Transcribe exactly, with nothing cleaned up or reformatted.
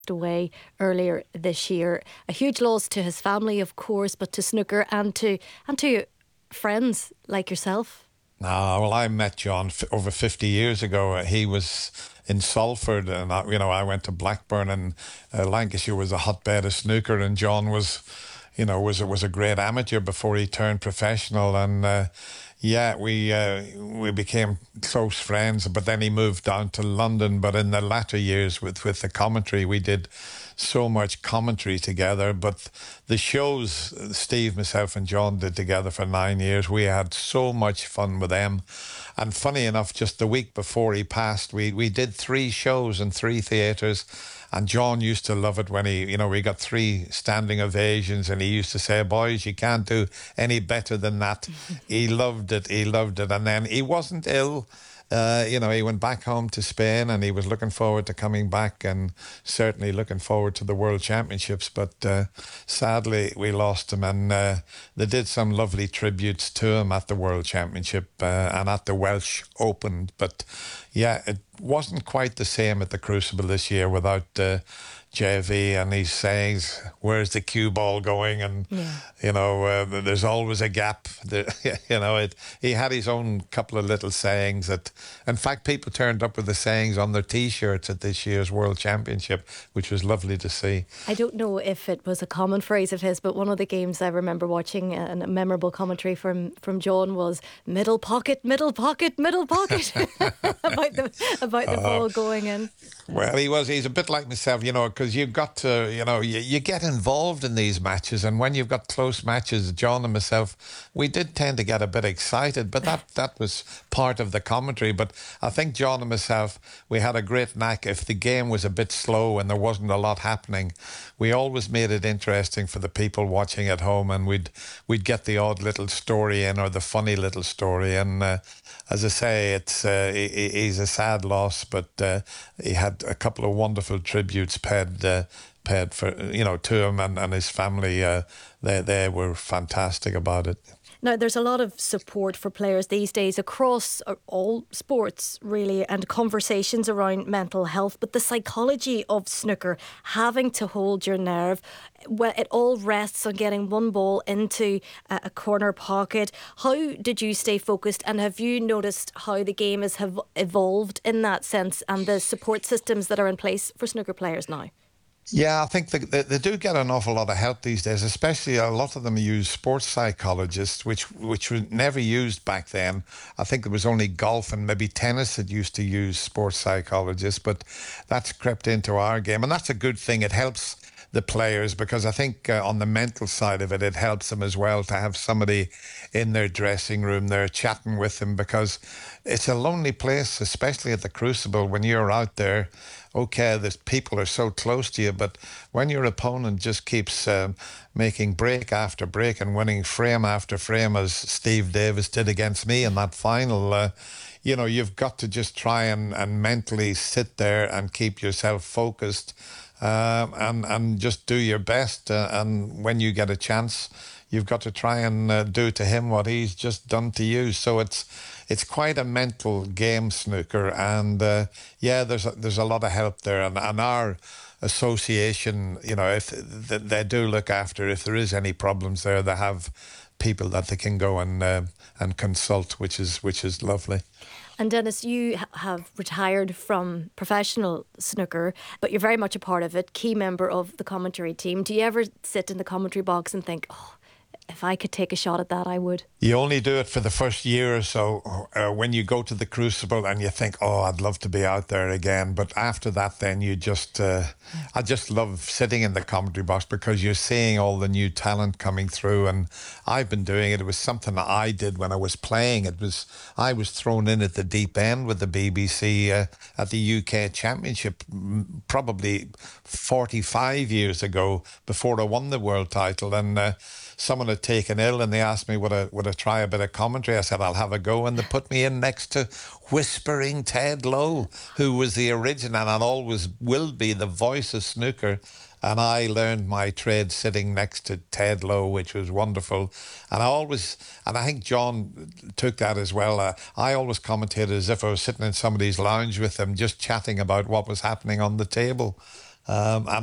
away earlier this year. A huge loss to his family, of course, but to snooker and to and to friends like yourself. No, well, I met John f- over fifty years ago. Uh, he was in Salford, and I, you know, I went to Blackburn, and uh, Lancashire was a hotbed of snooker, and John was, you know, was was a great amateur before he turned professional, and uh, yeah, we uh, we became close friends. But then he moved down to London. But in the latter years, with with the commentary, we did so much commentary together. But the shows Steve, myself, and John did together for nine years, we had so much fun with them. And funny enough, just the week before he passed, we we did three shows in three theatres. And John used to love it when he, you know, we got three standing ovations, and he used to say, boys, you can't do any better than that. He loved it. He loved it. And then he wasn't ill. Uh, you know, he went back home to Spain, and he was looking forward to coming back, and certainly looking forward to the World Championships. But uh, sadly, we lost him, and uh, they did some lovely tributes to him at the World Championship uh, and at the Welsh Open. But yeah, it wasn't quite the same at the Crucible this year without uh, J V and his sayings, where's the cue ball going? And, yeah. you know, uh, there's always a gap. There, you know, it, he had his own couple of little sayings that, in fact, people turned up with the sayings on their T-shirts at this year's World Championship, which was lovely to see. I don't know if it was a common phrase of his, but one of the games I remember watching, and a memorable commentary from, from John was middle pocket, middle pocket, middle pocket about the, about the uh, ball going in. Well, he was, he's a bit like myself, you know, because you've got to, you know, you, you get involved in these matches, and when you've got close matches, John and myself, we did tend to get a bit excited, but that, that was part of the commentary. But I think John and myself, we had a great knack. If the game was a bit slow and there wasn't a lot happening, we always made it interesting for the people watching at home, and we'd we'd get the odd little story in, or the funny little story. And uh, as I say, it's uh, he, he's a sad loss, but uh, he had a couple of wonderful tributes paid uh, paid for, you know, to him and, and his family. Uh, they they were fantastic about it. Now, there's a lot of support for players these days across all sports, really, and conversations around mental health. But the psychology of snooker, having to hold your nerve, well, it all rests on getting one ball into a corner pocket. How did you stay focused, and have you noticed how the game has have evolved in that sense, and the support systems that are in place for snooker players now? Yeah, I think they, they, they do get an awful lot of help these days, especially a lot of them use sports psychologists, which which were never used back then. I think there was only golf and maybe tennis that used to use sports psychologists, but that's crept into our game, and that's a good thing. It helps the players, because I think uh, on the mental side of it, it helps them as well to have somebody in their dressing room there chatting with them, because it's a lonely place, especially at the Crucible, when you're out there. Okay, the people are so close to you, but when your opponent just keeps um, making break after break and winning frame after frame, as Steve Davis did against me in that final, uh, you know, you've got to just try and, and mentally sit there and keep yourself focused, um, and, and just do your best. Uh, and when you get a chance, you've got to try and uh, do to him what he's just done to you. So it's it's quite a mental game, snooker, and uh, yeah, there's a, there's a lot of help there, and, and our association, you know, if they, they do look after, if there is any problems there, they have people that they can go and uh, and consult, which is which is lovely. And Dennis, you have retired from professional snooker, but you're very much a part of it, key member of the commentary team. Do you ever sit in the commentary box and think, oh, if I could take a shot at that, I would? You only do it for the first year or so, uh, when you go to the Crucible and you think, oh, I'd love to be out there again. But after that, then you just, uh, I just love sitting in the commentary box, because you're seeing all the new talent coming through. And I've been doing it. It was something that I did when I was playing. It was, I was thrown in at the deep end with the B B C uh, at the U K Championship, probably forty-five years ago, before I won the world title. And uh, someone had taken ill, and they asked me would I would I try a bit of commentary. I said I'll have a go, and they put me in next to Whispering Ted Lowe, who was the original and always will be the voice of snooker. And I learned my trade sitting next to Ted Lowe, which was wonderful. And I always, and I think John took that as well. Uh, I always commentated as if I was sitting in somebody's lounge with them, just chatting about what was happening on the table. Um, and